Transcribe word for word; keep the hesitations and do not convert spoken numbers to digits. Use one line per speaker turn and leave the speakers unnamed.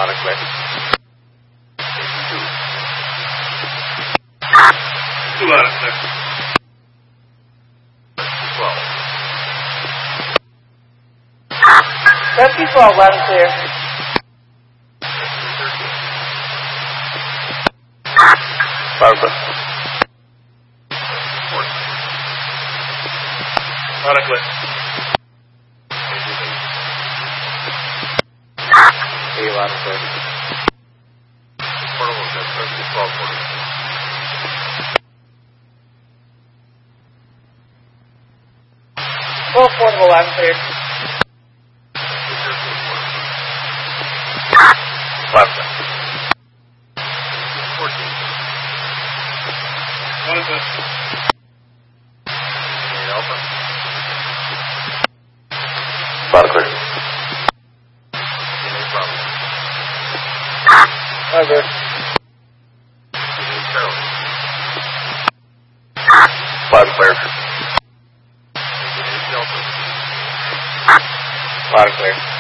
Loud and clear.
Two loud and clear.
twelve.
Rescue twelve, loud and clear.
Loud and clear.
Loud and clear.
eight loud and clear. Portable six, rescue twelve portable.
twelve portable, loud and clear.
Loud and clear.
fourteen. Loud and clear.
eight alpha. Loud and clear. eight bravo.
Loud and clear.
eight Charlie. Loud and clear. eight Delta. Loud and clear.